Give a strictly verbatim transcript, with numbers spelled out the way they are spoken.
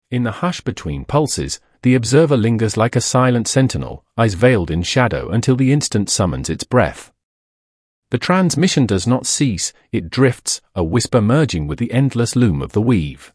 In the hush between pulses, the observer lingers like a silent sentinel, eyes veiled in shadow until the instant summons its breath. The transmission does not cease, it drifts, a whisper merging with the endless loom of the weave.